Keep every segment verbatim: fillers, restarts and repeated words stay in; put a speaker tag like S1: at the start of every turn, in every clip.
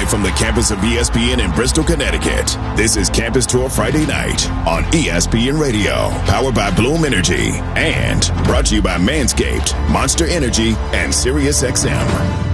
S1: Live from the campus of E S P N in Bristol, Connecticut, this is Campus Tour Friday night on E S P N Radio, powered by Bloom Energy, and brought to you by Manscaped, Monster Energy, and SiriusXM.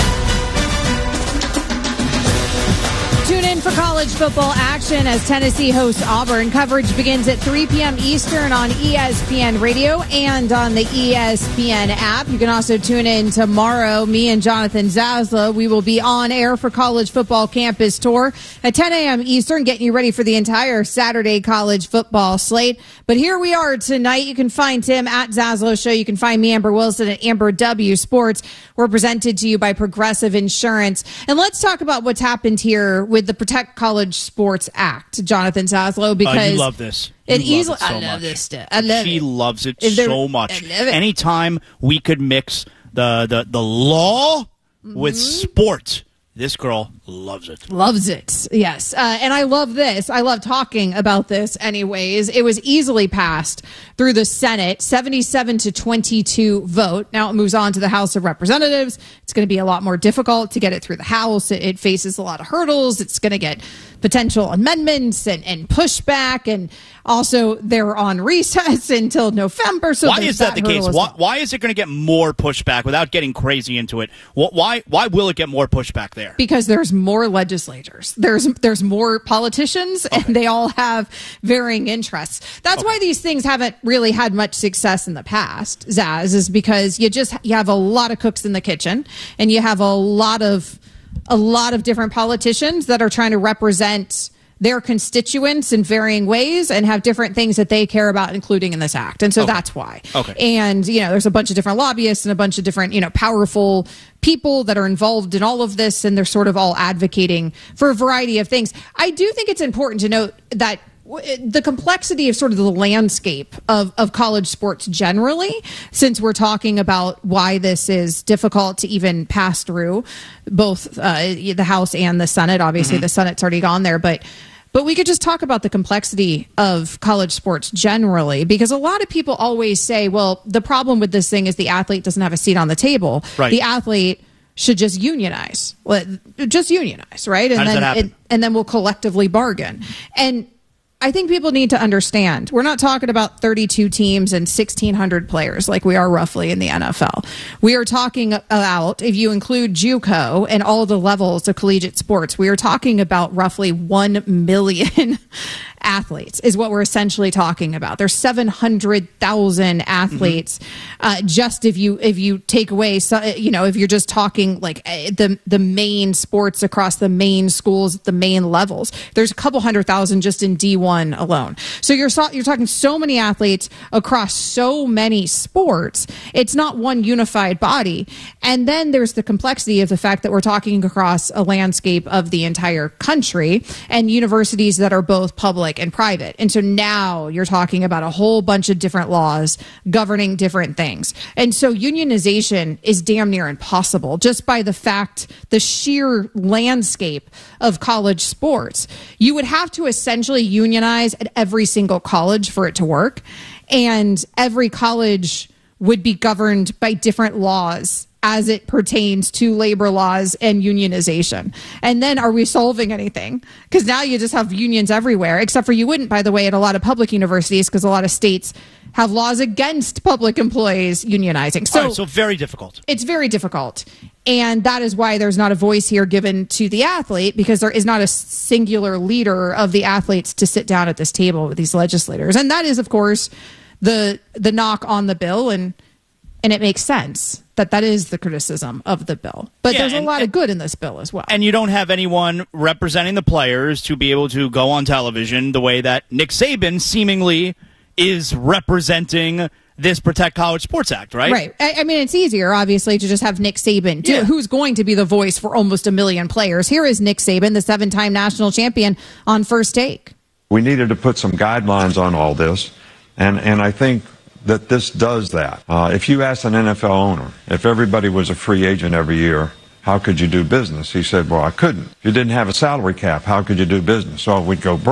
S2: Tune in for college football action as Tennessee hosts Auburn. Coverage begins at three p.m. Eastern on E S P N Radio and on the E S P N app. You can also tune in tomorrow. Me and Jonathan Zaslow, we will be on air for college football campus tour at ten a.m. Eastern, getting you ready for the entire Saturday college football slate. But here we are tonight. You can find Tim at Zaslow Show. You can find me, Amber Wilson, at Amber W Sports. We're presented to you by Progressive Insurance. And let's talk about what's happened here with the Protect College Sports Act, Jonathan Zaslow, because
S3: uh, you love this.
S2: You it
S3: love
S2: easily,
S3: it so
S2: I love
S3: much.
S2: this stuff. I love
S3: she
S2: it.
S3: loves it
S2: There,
S3: so much.
S2: I love it.
S3: Anytime we could mix the the, the law
S2: mm-hmm.
S3: with sport, this girl loves it.
S2: Loves it, yes. Uh, and I love this. I love talking about this anyways. It was easily passed through the Senate, seventy-seven to twenty-two vote. Now it moves on to the House of Representatives. It's going to be a lot more difficult to get it through the House. It, it faces a lot of hurdles. It's going to get potential amendments and, and pushback. And also they're on recess until November. So
S3: why is that, that the case? Why,
S2: well.
S3: why is it going to get more pushback without getting crazy into it? Why, why will it get more pushback there?
S2: Because there's more legislators. There's there's more politicians,
S3: okay.
S2: and they all have varying interests. That's
S3: okay.
S2: why these things haven't really had much success in the past, Zaz, is because you just you have a lot of cooks in the kitchen, and you have a lot of a lot of different politicians that are trying to represent their constituents in varying ways and have different things that they care about including in this act. And so
S3: okay.
S2: that's why.
S3: Okay.
S2: And, you know, there's a bunch of different lobbyists and a bunch of different, you know, powerful people that are involved in all of this, and they're sort of all advocating for a variety of things. I do think it's important to note that the complexity of sort of the landscape of, of college sports generally, since we're talking about why this is difficult to even pass through both uh, the House and the Senate. Obviously, mm-hmm. the Senate's already gone there, but But we could just talk about the complexity of college sports generally, because a lot of people always say, well, the problem with this thing is the athlete doesn't have a seat on the table.
S3: Right.
S2: The athlete should just unionize. Well, just unionize, right? And
S3: How does
S2: then
S3: that happen?
S2: it, and then we'll collectively bargain. And I think people need to understand, we're not talking about thirty-two teams and sixteen hundred players like we are roughly in the N F L. We are talking about, if you include JUCO and all the levels of collegiate sports, we are talking about roughly one million athletes is what we're essentially talking about. There's seven hundred thousand athletes, mm-hmm. uh, just if you if you take away, so, you know, if you're just talking like uh, the the main sports across the main schools at the main levels. There's a couple hundred thousand just in D one alone. So you're so, you're talking so many athletes across so many sports. It's not one unified body. And then there's the complexity of the fact that we're talking across a landscape of the entire country and universities that are both public and private. And so now you're talking about a whole bunch of different laws governing different things. And so unionization is damn near impossible just by the fact, the sheer landscape of college sports. You would have to essentially unionize at every single college for it to work. And every college would be governed by different laws as it pertains to labor laws and unionization. And then are we solving anything? Because now you just have unions everywhere, except for you wouldn't, by the way, at a lot of public universities, because a lot of states have laws against public employees unionizing. So,
S3: right, so very difficult.
S2: It's very difficult. And that is why there's not a voice here given to the athlete, because there is not a singular leader of the athletes to sit down at this table with these legislators. And that is, of course, the the knock on the bill. And And it makes sense that that is the criticism of the bill. But
S3: yeah,
S2: there's a
S3: and,
S2: lot
S3: and,
S2: of good in this bill as well.
S3: And you don't have anyone representing the players to be able to go on television the way that Nick Saban seemingly is representing this Protect College Sports Act, right?
S2: Right. I, I mean, it's easier, obviously, to just have Nick Saban, do,
S3: yeah.
S2: who's going to be the voice for almost a million players. Here is Nick Saban, the seven-time national champion, on First Take.
S4: We needed to put some guidelines on all this, and, and I think that this does that. Uh, if you ask an N F L owner, if everybody was a free agent every year, how could you do business? He said, well, I couldn't. If you didn't have a salary cap, how could you do business? Oh, we'd go broke.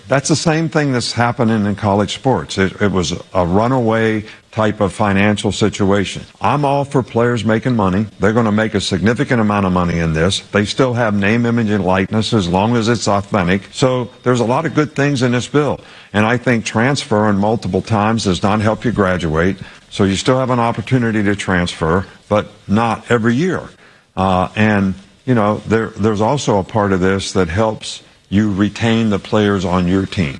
S4: That's the same thing that's happening in college sports. It, it was a runaway type of financial situation. I'm all for players making money. They're going to make a significant amount of money in this. They still have name, image, and likeness as long as it's authentic. So there's a lot of good things in this bill. And I think transferring multiple times does not help you graduate. So you still have an opportunity to transfer, but not every year. Uh, and, you know, there, there's also a part of this that helps you retain the players on your team.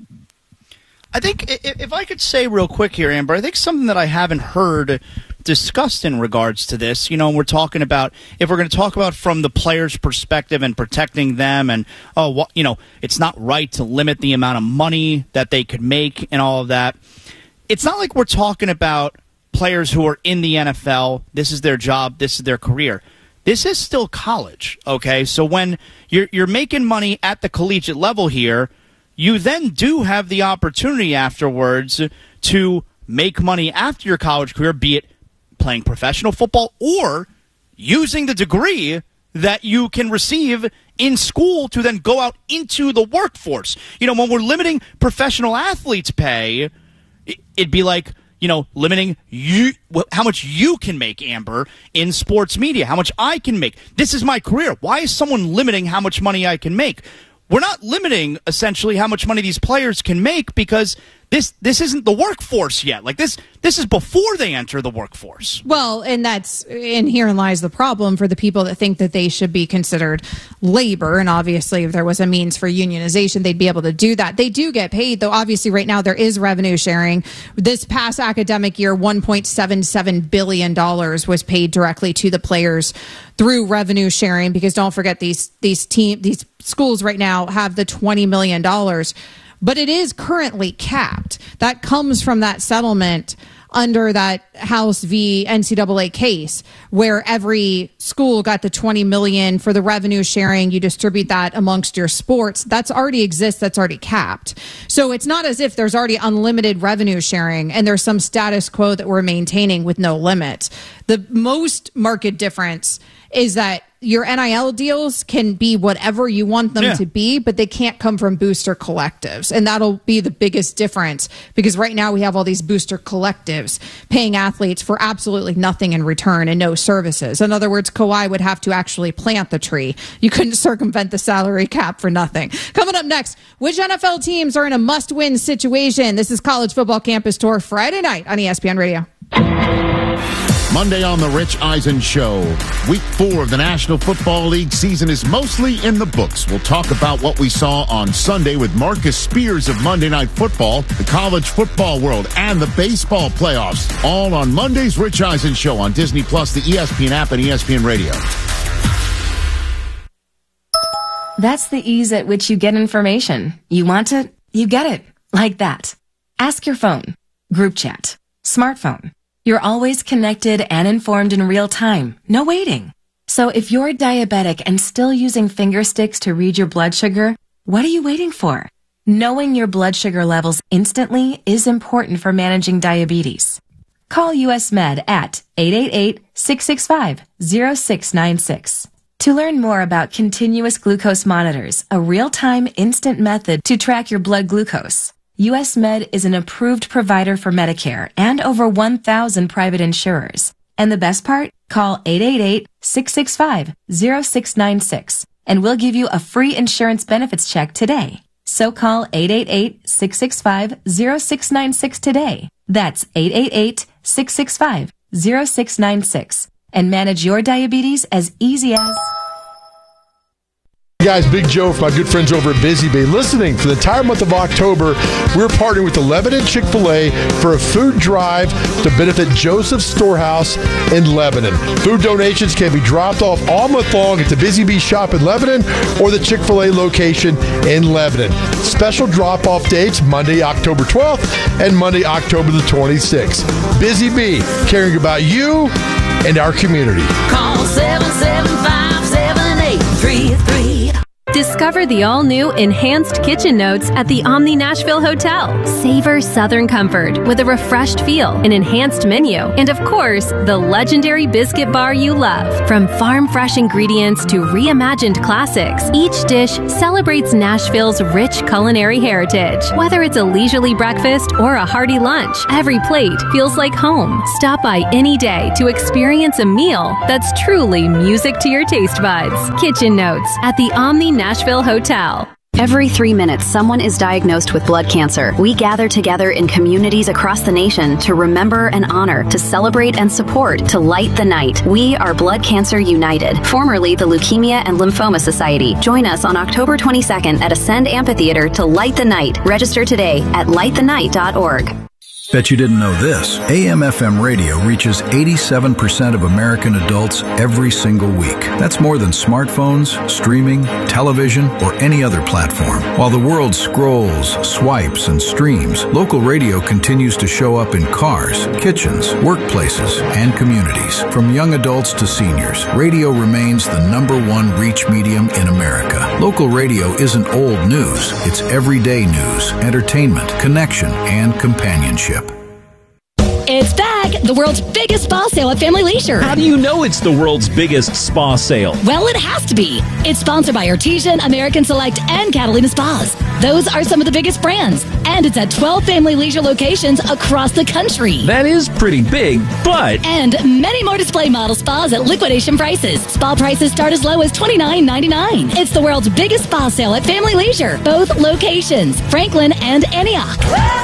S3: I think if I could say real quick here, Amber, I think something that I haven't heard discussed in regards to this, you know, we're talking about, if we're going to talk about from the player's perspective and protecting them and, oh, well, you know, it's not right to limit the amount of money that they could make and all of that. It's not like we're talking about players who are in the N F L. This is their job. This is their career. This is still college, okay? So when you're you're making money at the collegiate level here, you then do have the opportunity afterwards to make money after your college career, be it playing professional football or using the degree that you can receive in school to then go out into the workforce. You know, when we're limiting professional athletes' pay, it'd be like, you know, limiting you how much you can make, Amber, in sports media, how much I can make. This is my career. Why is someone limiting how much money I can make? We're not limiting, essentially, how much money these players can make because this this isn't the workforce yet. Like, this this is before they enter the workforce.
S2: Well, and that's and herein lies the problem for the people that think that they should be considered labor. And obviously, if there was a means for unionization, they'd be able to do that. They do get paid, though. Obviously, right now there is revenue sharing. This past academic year, one point seven seven billion dollars was paid directly to the players through revenue sharing. Because don't forget, these these team these schools right now have the twenty million dollars. But it is currently capped. That comes from that settlement under that House v. N C double A case, where every school got the twenty million dollars for the revenue sharing. You distribute that amongst your sports. That's already exists. That's already capped. So it's not as if there's already unlimited revenue sharing and there's some status quo that we're maintaining with no limit. The most marked difference is that your N I L deals can be whatever you want them yeah. to be, but they can't come from booster collectives. And that'll be the biggest difference, because right now we have all these booster collectives paying athletes for absolutely nothing in return and no services. In other words, Kawhi would have to actually plant the tree. You couldn't circumvent the salary cap for nothing. Coming up next, which N F L teams are in a must-win situation? This is College Football Campus Tour Friday night on E S P N Radio.
S5: Monday on the Rich Eisen Show. Week four of the National Football League season is mostly in the books. We'll talk about what we saw on Sunday with Marcus Spears of Monday Night Football, the college football world, and the baseball playoffs. All on Monday's Rich Eisen Show on Disney Plus, the E S P N app, and E S P N Radio.
S6: That's the ease at which you get information. You want it, you get it. Like that. Ask your phone. Group chat. Smartphone. You're always connected and informed in real time. No waiting. So if you're diabetic and still using finger sticks to read your blood sugar, what are you waiting for? Knowing your blood sugar levels instantly is important for managing diabetes. Call U S Med at eight eight eight, six six five, zero six nine six. To learn more about continuous glucose monitors, a real-time instant method to track your blood glucose, U S Med is an approved provider for Medicare and over one thousand private insurers. And the best part? Call eight eight eight, six six five, zero six nine six and we'll give you a free insurance benefits check today. So call eight eight eight, six six five, zero six nine six today. That's eight eight eight, six six five, zero six nine six and manage your diabetes as easy as...
S7: Hey guys, Big Joe from my good friends over at Busy Bee. Listening for the entire month of October, we're partnering with the Lebanon Chick-fil-A for a food drive to benefit Joseph's Storehouse in Lebanon. Food donations can be dropped off all month long at the Busy Bee shop in Lebanon or the Chick-fil-A location in Lebanon. Special drop-off dates Monday, October twelfth and Monday, October the twenty-sixth. Busy Bee, caring about you and our community.
S8: Call seven seven five, seven eight three three. Discover Discover the all-new Enhanced Kitchen Notes at the Omni Nashville Hotel. Savor Southern comfort with a refreshed feel, an enhanced menu, and of course, the legendary biscuit bar you love. From farm-fresh ingredients to reimagined classics, each dish celebrates Nashville's rich culinary heritage. Whether it's a leisurely breakfast or a hearty lunch, every plate feels like home. Stop by any day to experience a meal that's truly music to your taste buds. Kitchen Notes at the Omni Nashville Hotel.
S9: Every three minutes, someone is diagnosed with blood cancer. We gather together in communities across the nation to remember and honor, to celebrate and support, to light the night. We are Blood Cancer United, formerly the Leukemia and Lymphoma Society. Join us on October twenty-second at Ascend Amphitheater to light the night. Register today at light the night dot org.
S10: Bet you didn't know this. A M F M radio reaches eighty-seven percent of American adults every single week. That's more than smartphones, streaming, television, or any other platform. While the world scrolls, swipes, and streams, local radio continues to show up in cars, kitchens, workplaces, and communities. From young adults to seniors, radio remains the number one reach medium in America. Local radio isn't old news. It's everyday news, entertainment, connection, and companionship.
S11: It's back! The world's biggest spa sale at Family Leisure.
S12: How do you know it's the world's biggest spa sale?
S11: Well, it has to be. It's sponsored by Artesian, American Select, and Catalina Spas. Those are some of the biggest brands. And it's at twelve Family Leisure locations across the country.
S12: That is pretty big, but...
S11: And many more display model spas at liquidation prices. Spa prices start as low as twenty-nine ninety-nine. It's the world's biggest spa sale at Family Leisure. Both locations, Franklin and Antioch.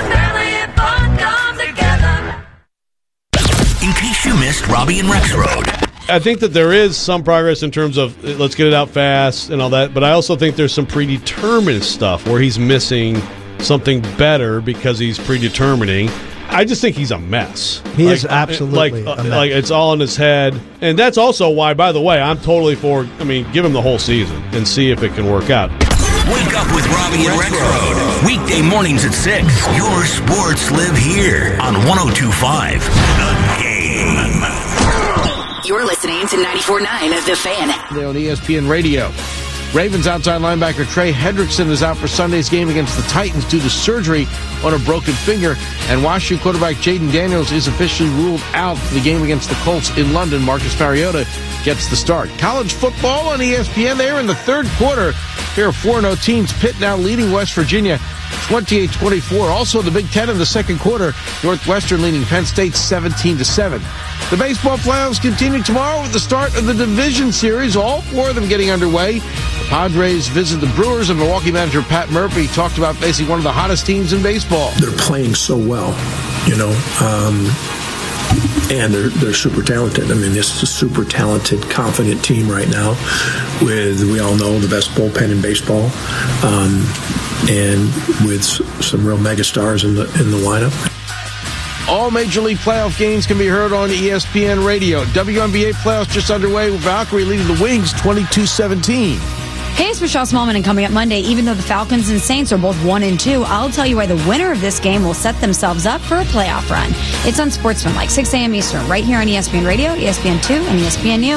S13: In case you missed Robbie and Rex Road.
S14: I think that there is some progress in terms of let's get it out fast and all that, but I also think there's some predetermined stuff where he's missing something better because he's predetermining. I just think he's a mess.
S15: He
S14: like,
S15: is absolutely
S14: like
S15: a mess.
S14: like it's all in his head, and that's also why. By the way, I'm totally for. I mean, give him the whole season and see if it can work out.
S13: Wake up with Robbie and Rex Road. Weekday mornings at six. Your sports live here on one oh two point five The Game.
S11: You're listening to ninety-four point nine of The Fan.
S15: They're on E S P N Radio. Ravens outside linebacker Trey Hendrickson is out for Sunday's game against the Titans due to surgery on a broken finger. And WashU quarterback Jaden Daniels is officially ruled out for the game against the Colts in London. Marcus Mariota gets the start. College football on E S P N. They're in the third quarter. Here are four and oh teams. Pitt now leading West Virginia twenty-eight twenty-four. Also in the Big Ten in the second quarter, Northwestern leading Penn State seventeen to seven. The baseball playoffs continue tomorrow with the start of the division series. All four of them getting underway. The Padres visit the Brewers, and Milwaukee manager Pat Murphy talked about facing one of the hottest teams in baseball.
S16: They're playing so well, you know, um, and they're they're super talented. I mean, this is a super talented, confident team right now with, we all know, the best bullpen in baseball, um, and with some real megastars in the in the lineup.
S15: All Major League playoff games can be heard on E S P N Radio. W N B A playoffs just underway with Valkyrie leading the Wings twenty-two seventeen.
S17: Hey, it's Michelle Smallman, and coming up Monday, even though the Falcons and Saints are both one and two, I'll tell you why the winner of this game will set themselves up for a playoff run. It's on Sportsman, like six a.m. Eastern, right here on E S P N Radio, E S P N two, and E S P N U.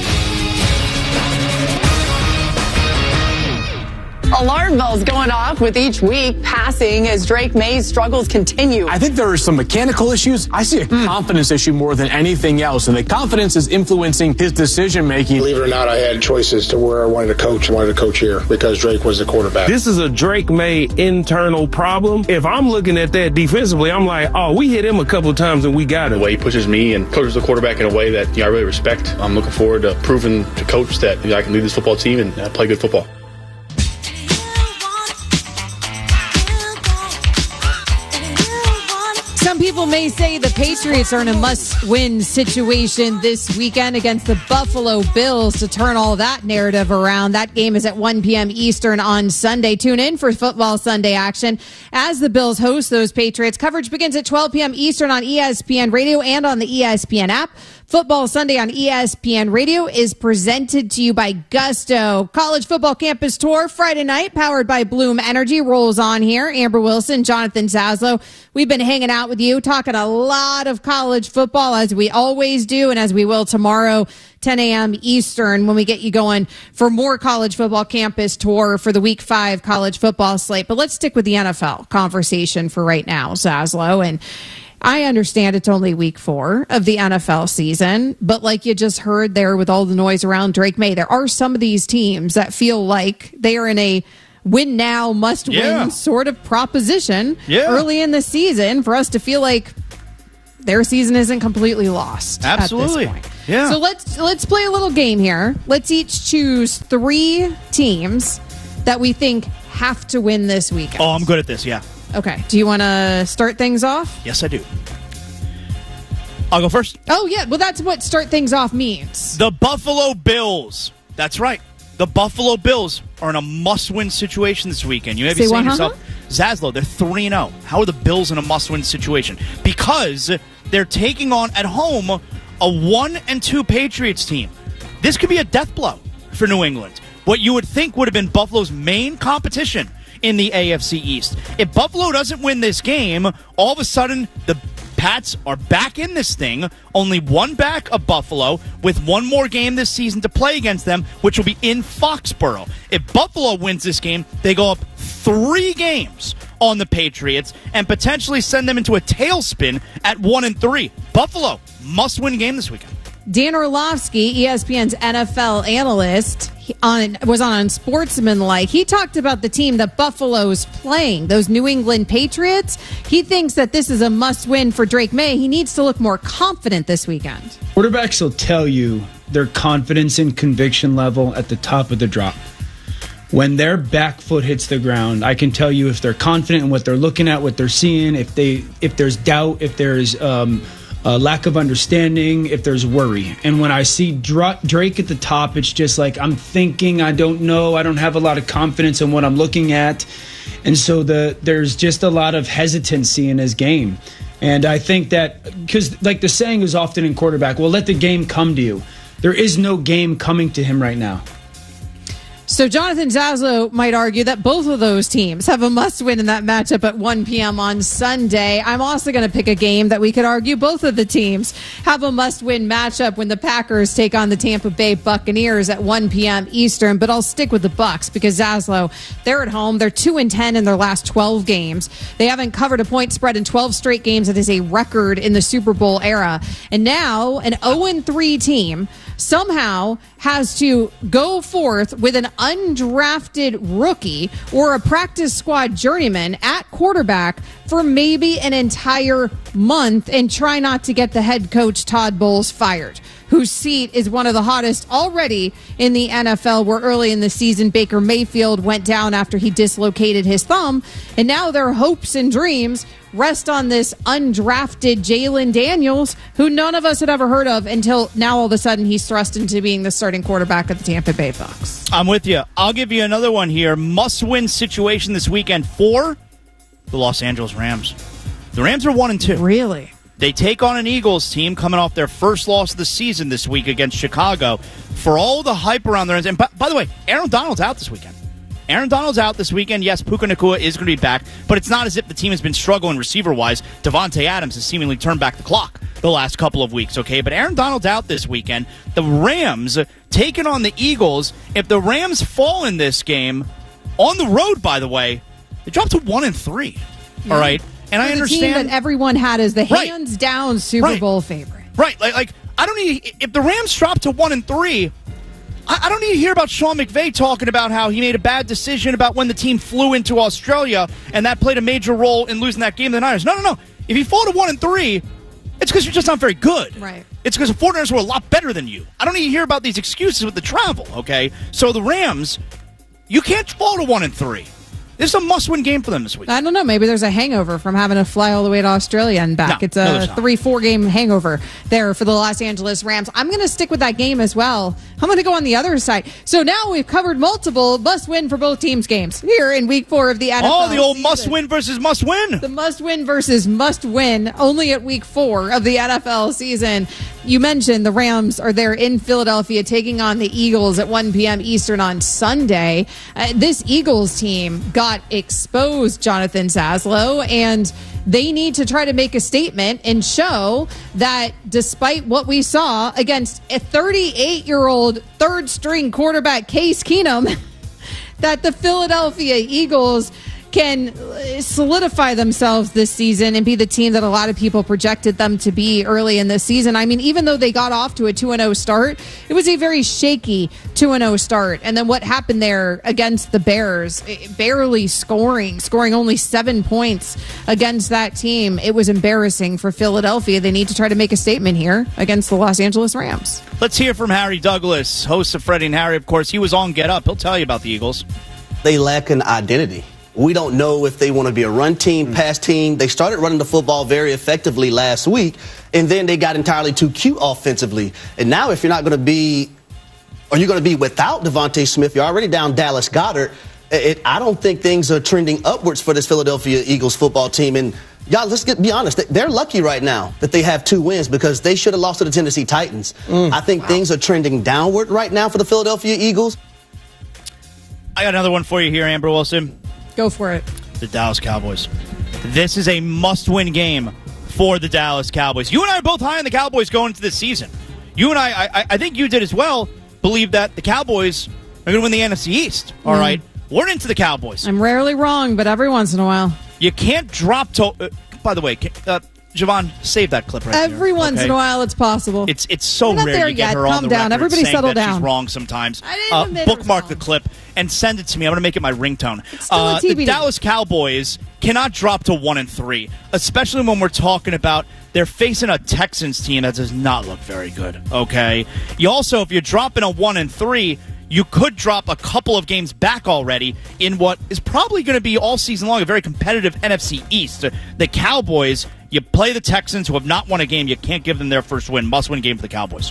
S18: Alarm bells going off with each week passing as Drake May's struggles continue.
S19: I think there are some mechanical issues. I see a mm. confidence issue more than anything else, and the confidence is influencing his decision making.
S20: Believe it or not, I had choices to where I wanted to coach. I wanted to coach here because Drake was the quarterback.
S21: This is a Drake May internal problem. If I'm looking at that defensively, I'm like, oh, we hit him a couple of times and we got him.
S22: The way he pushes me and coaches the quarterback in a way that you know, I really respect. I'm looking forward to proving to coach that you know, I can lead this football team and uh, play good football.
S2: Some people may say the Patriots are in a must-win situation this weekend against the Buffalo Bills to turn all that narrative around. That game is at one p.m. Eastern on Sunday. Tune in for Football Sunday action as the Bills host those Patriots. Coverage begins at twelve p.m. Eastern on E S P N Radio and on the E S P N app. Football Sunday on E S P N Radio is presented to you by Gusto. College Football Campus Tour Friday night, powered by Bloom Energy, rolls on here. Amber Wilson, Jonathan Zaslow. We've been hanging out with you, talking a lot of college football, as we always do, and as we will tomorrow, ten a.m. Eastern, when we get you going for more College Football Campus Tour for the Week five college football slate. But let's stick with the N F L conversation for right now, Zaslow. And I understand it's only week four of the N F L season, but like you just heard there with all the noise around Drake May, there are some of these teams that feel like they are in a win now, must win
S3: Yeah.
S2: sort of proposition
S3: Yeah.
S2: early in the season for us to feel like their season isn't completely lost.
S3: Absolutely.
S2: At this point.
S3: Yeah.
S2: So let's let's play a little game here. Let's each choose three teams that we think have to win this weekend.
S3: Oh, I'm good at this, yeah.
S2: Okay. Do you want to start things off?
S3: Yes, I do. I'll go first.
S2: Oh, yeah. Well, that's what start things off means.
S3: The Buffalo Bills. That's right. The Buffalo Bills are in a must-win situation this weekend. You may be
S2: Say
S3: saying to
S2: what,
S3: yourself, Zaslow, they're three and oh. How are the Bills in a must-win situation? Because they're taking on, at home, a one and two Patriots team. This could be a death blow for New England. What you would think would have been Buffalo's main competition in the A F C East. If Buffalo doesn't win this game, all of a sudden the Pats are back in this thing, only one back of Buffalo, with one more game this season to play against them, which will be in Foxborough. If Buffalo wins this game, they go up three games on the Patriots and potentially send them into a tailspin at one and three. Buffalo must win game this weekend.
S2: Dan Orlovsky, E S P N's N F L analyst, he on was on Unsportsmanlike. He talked about the team that Buffalo's playing, those New England Patriots. He thinks that this is a must-win for Drake May. He needs to look more confident this weekend.
S1: Quarterbacks will tell you their confidence and conviction level at the top of the drop. When their back foot hits the ground, I can tell you if they're confident in what they're looking at, what they're seeing, if they if there's doubt, if there's um, a lack of understanding, if there's worry. And when I see Dra- Drake at the top, it's just like I'm thinking, I don't know, I don't have a lot of confidence in what I'm looking at. And so the there's just a lot of hesitancy in his game. And I think that, because like the saying is often in quarterback, well, let the game come to you. There is no game coming to him right now.
S2: So Jonathan Zaslow might argue that both of those teams have a must-win in that matchup at one p.m. on Sunday. I'm also going to pick a game that we could argue both of the teams have a must-win matchup when the Packers take on the Tampa Bay Buccaneers at one p.m. Eastern. But I'll stick with the Bucs because Zaslow, they're at home. They're two and ten in their last twelve games. They haven't covered a point spread in twelve straight games. That is a record in the Super Bowl era. And now an oh and three team somehow has to go forth with an undrafted rookie or a practice squad journeyman at quarterback for maybe an entire month and try not to get the head coach Todd Bowles fired, whose seat is one of the hottest already in the N F L, where early in the season Baker Mayfield went down after he dislocated his thumb, and now their hopes and dreams rest on this undrafted Jalen Daniels, who none of us had ever heard of until now all of a sudden he's thrust into being the starting quarterback of the Tampa Bay Bucs.
S3: I'm with you. I'll give you another one here. Must-win situation this weekend for the Los Angeles Rams. The Rams are one and two.
S2: Really?
S3: They take on an Eagles team coming off their first loss of the season this week against Chicago. For all the hype around their ends, and by, by the way, Aaron Donald's out this weekend. Aaron Donald's out this weekend. Yes, Puka Nacua is going to be back, but it's not as if the team has been struggling receiver-wise. Devontae Adams has seemingly turned back the clock the last couple of weeks, okay? But Aaron Donald's out this weekend. The Rams taking on the Eagles. If the Rams fall in this game, on the road, by the way, they drop to one and three,
S2: Yeah.
S3: all right? And
S2: For
S3: I
S2: the
S3: understand
S2: team that everyone had as the
S3: Right.
S2: hands-down Super
S3: Right.
S2: Bowl favorite.
S3: Right, like, like I don't need if the Rams drop to one and three. I, I don't need to hear about Sean McVay talking about how he made a bad decision about when the team flew into Australia and that played a major role in losing that game to the Niners. No, no, no. If you fall to one and three, it's because you're just not very good.
S2: Right.
S3: It's because the 49ers were a lot better than you. I don't need to hear about these excuses with the travel. Okay, so the Rams, you can't fall to one and three. This is a must-win game for them this week.
S2: I don't know. Maybe there's a hangover from having to fly all the way to Australia and back.
S3: No,
S2: it's a
S3: no,
S2: three, four game hangover there for the Los Angeles Rams. I'm going to stick with that game as well. I'm going to go on the other side. So now we've covered multiple must-win for both teams games here in week four of the N F L
S3: Oh, the old
S2: season.
S3: must-win versus must-win.
S2: The must-win versus must-win only at week four of the N F L season. You mentioned the Rams are there in Philadelphia taking on the Eagles at one p.m. Eastern on Sunday. Uh, this Eagles team got exposed, Jonathan Zaslow, and they need to try to make a statement and show that despite what we saw against a thirty-eight-year-old third-string quarterback, Case Keenum, that the Philadelphia Eagles can solidify themselves this season and be the team that a lot of people projected them to be early in the season. I mean, even though they got off to a two and oh start, it was a very shaky two and oh start. And then what happened there against the Bears, barely scoring, scoring only seven points against that team. It was embarrassing for Philadelphia. They need to try to make a statement here against the Los Angeles Rams.
S3: Let's hear from Harry Douglas, host of Freddie and Harry. Of course, he was on Get Up. He'll tell you about the Eagles.
S4: They lack an identity. We don't know if they want to be a run team, pass team. They started running the football very effectively last week, and then they got entirely too cute offensively. And now if you're not going to be, or you're going to be without Devontae Smith, you're already down Dallas Goedert. It, I don't think things are trending upwards for this Philadelphia Eagles football team. And y'all, let's get, be honest, they're lucky right now that they have two wins because they should have lost to the Tennessee Titans. Mm, I think wow. things are trending downward right now for the Philadelphia Eagles.
S3: I got another one for you here, Amber Wilson.
S2: Go for it.
S3: The Dallas Cowboys. This is a must-win game for the Dallas Cowboys. You and I are both high on the Cowboys going into this season. You and I, I, I think you did as well, believe that the Cowboys are going to win the N F C East. All mm. right? We're into the Cowboys.
S2: I'm rarely wrong, but every once in a while.
S3: You can't drop to... Uh, by the way, uh, Javon, save that clip right there.
S2: Every once
S3: okay?
S2: in a while, it's possible.
S3: It's it's so
S2: We're not
S3: rare
S2: there
S3: to get
S2: yet.
S3: her
S2: Calm
S3: on the
S2: down.
S3: record
S2: Everybody
S3: saying
S2: settle
S3: that
S2: down.
S3: she's wrong sometimes.
S2: I didn't
S3: uh,
S2: admit
S3: bookmark the clip and send it to me. I'm going to make it my ringtone. Uh, the Dallas Cowboys cannot drop to one and three, especially when we're talking about they're facing a Texans team that does not look very good. Okay, you also if you're dropping a one and three. You could drop a couple of games back already in what is probably going to be all season long a very competitive N F C East. The Cowboys, you play the Texans who have not won a game. You can't give them their first win. Must-win game for the Cowboys.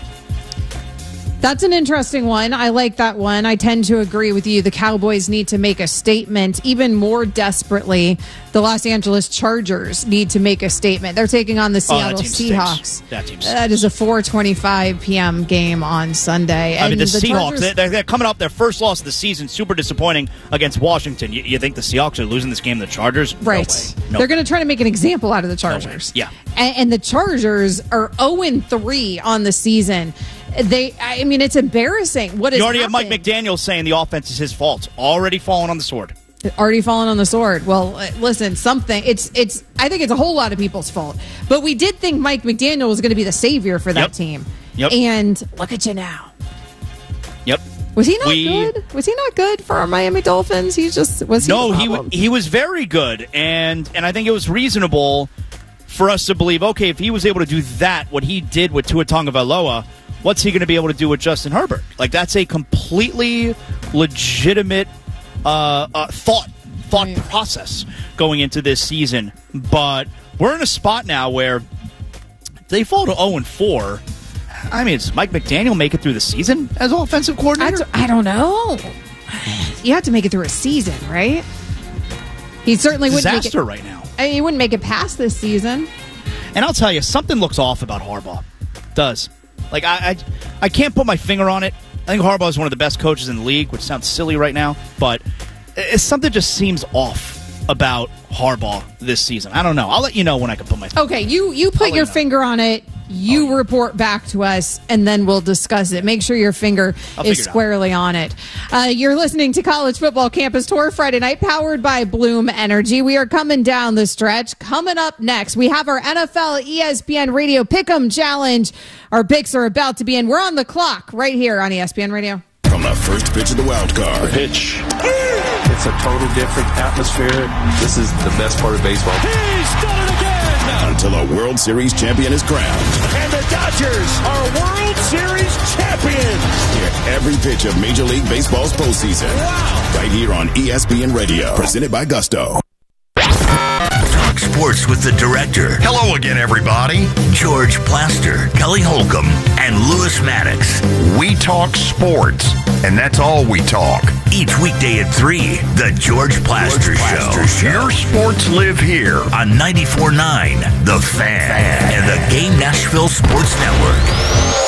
S2: That's an interesting one. I like that one. I tend to agree with you. The Cowboys need to make a statement. Even more desperately, the Los Angeles Chargers need to make a statement. They're taking on the Seattle
S3: oh, that
S2: Seahawks.
S3: That, team
S2: that is a four twenty-five p.m. game on Sunday.
S3: I mean, the,
S2: the
S3: Seahawks,
S2: Chargers,
S3: they're, they're coming up their first loss of the season. Super disappointing against Washington. You, you think the Seahawks are losing this game to the Chargers?
S2: Right.
S3: No way. No.
S2: They're going to try to make an example out of the Chargers.
S3: No yeah.
S2: And, and the Chargers are oh and three on the season. They, I mean, it's embarrassing. What is
S3: You already
S2: happened.
S3: have Mike McDaniel saying the offense is his fault. Already fallen on the sword.
S2: Already fallen on the sword. Well, listen, something. It's, it's. I think it's a whole lot of people's fault. But we did think Mike McDaniel was going to be the savior for that
S3: yep.
S2: team.
S3: Yep.
S2: And look at you now.
S3: Yep.
S2: Was he not
S3: we,
S2: good? Was he not good for our Miami Dolphins? He just was. He
S3: no, he w- he was very good, and and I think it was reasonable for us to believe. Okay, if he was able to do that, what he did with Tua Tagovailoa. What's he going to be able to do with Justin Herbert? Like, that's a completely legitimate uh, uh, thought thought right. process going into this season. But we're in a spot now where they fall to oh and four. I mean, does Mike McDaniel make it through the season as offensive coordinator?
S2: I, I don't know. You have to make it through a season, right? He certainly wouldn't make it.
S3: Disaster right now.
S2: I mean, he wouldn't make it past this season.
S3: And I'll tell you, something looks off about Harbaugh. It does. Like, I, I I can't put my finger on it. I think Harbaugh is one of the best coaches in the league, which sounds silly right now, but it's something just seems off about Harbaugh this season. I don't know. I'll let you know when I can put my finger
S2: Okay, you, you put your
S3: you know.
S2: finger on it. You oh, report back to us, and then we'll discuss it. Make sure your finger
S3: I'll
S2: is
S3: it
S2: squarely on it. Uh, you're listening to College Football Campus Tour Friday night, powered by Bloom Energy. We are coming down the stretch. Coming up next, we have our N F L E S P N Radio Pick'em Challenge. Our picks are about to be in. We're on the clock right here on E S P N Radio.
S5: From the first pitch of the wild card.
S23: The pitch. It's a total different atmosphere. This is the best part of baseball.
S5: He's done it again. until a World Series champion is crowned.
S6: And the Dodgers are World Series champions.
S5: Hear every pitch of Major League Baseball's postseason. Wow. Right here on E S P N Radio. Presented by Gusto.
S13: Talk sports with the director.
S7: Hello again, everybody.
S13: George Plaster, Kelly Holcomb, and Lewis Maddox.
S7: We talk sports, and that's all we talk.
S13: Each weekday at three, The George Plaster, George Plaster Show.
S7: Show. Your sports live here
S13: on ninety-four point nine The Fan, Fan and the Game Nashville Sports Network.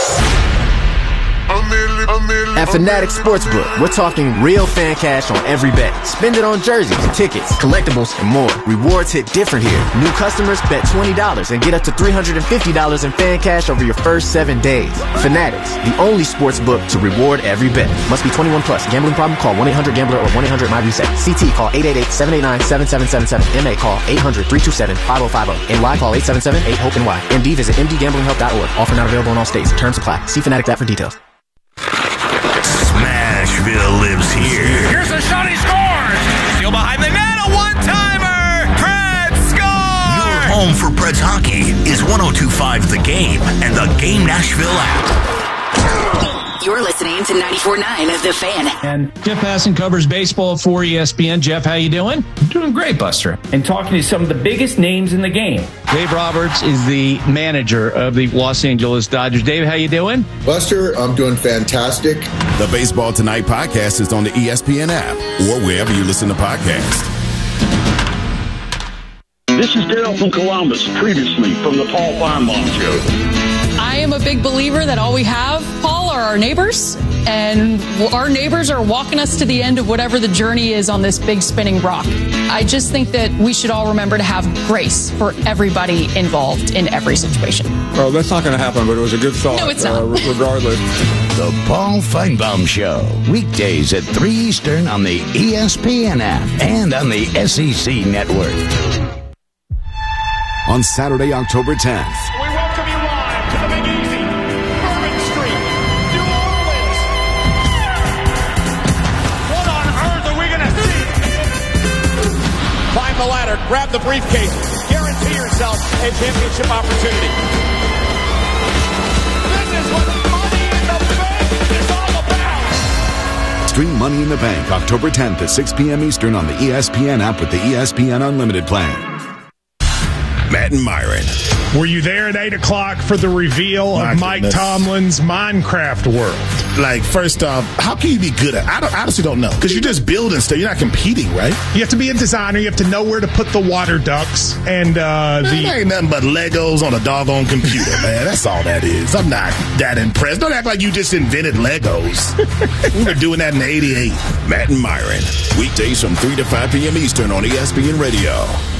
S23: At Fanatics Sportsbook, we're talking real fan cash on every bet. Spend it on jerseys, tickets, collectibles, and more. Rewards hit different here. New customers bet twenty dollars and get up to three hundred fifty dollars in fan cash over your first seven days. Fanatics, the only sportsbook to reward every bet. Must be twenty-one plus. Gambling problem? Call one eight hundred gambler or one eight hundred M Y reset. C T call eight eight eight, seven eight nine, seven seven seven seven. M A call eight hundred, three two seven, five oh five oh. N Y call eight seven seven, eight hope N Y. M D visit m d gambling help dot org. Offer not available in all states. Terms apply. See Fanatics app for details.
S13: Smashville lives here.
S6: Here's a shot, he scores! Still behind the net, a one-timer! Preds score!
S13: Your home for Preds hockey is one oh two point five The Game and the Game Nashville app.
S11: You're listening to ninety-four point nine The Fan.
S12: And Jeff Passan covers baseball for E S P N. Jeff, how you doing?
S24: Doing great, Buster. And talking to some of the biggest names in the game.
S12: Dave Roberts is the manager of the Los Angeles Dodgers. Dave, how you doing?
S25: Buster, I'm doing fantastic.
S5: The Baseball Tonight podcast is on the E S P N app or wherever you listen to podcasts.
S26: This is Dale from Columbus, previously from the Paul Feinbaum Show.
S27: I am a big believer that all we have, Paul, are our neighbors, and our neighbors are walking us to the end of whatever the journey is on this big spinning rock. I just think that we should all remember to have grace for everybody involved in every situation.
S28: Well, that's not going to happen, but it was a good thought.
S27: No, it's not.
S28: Uh, regardless.
S29: The Paul Feinbaum Show, weekdays at three Eastern on the E S P N app and on the S E C network.
S5: On Saturday, October tenth.
S6: We welcome you live to the Big Easy, Bourbon Street, New Orleans. What on earth are we going to see? Climb the ladder, grab the briefcase, guarantee yourself a championship opportunity. This is what Money in the Bank is all about.
S5: Stream Money in the Bank October tenth at six p.m. Eastern on the E S P N app with the E S P N Unlimited plan. Matt and Myron.
S30: Were you there at eight o'clock for the reveal
S7: My
S30: of Mike
S7: goodness.
S30: Tomlin's Minecraft world?
S7: Like, first off, how can you be good at it? I, don't, I honestly don't know. Because you're just building stuff. You're not competing, right?
S30: You have to be a designer. You have to know where to put the water ducks. And uh,
S7: Man,
S30: the
S7: that ain't nothing but Legos on a doggone computer, man. That's all that is. I'm not that impressed. Don't act like you just invented Legos. We were doing that in eighty-eight.
S5: Matt and Myron. Weekdays from three to five p.m. Eastern on E S P N Radio.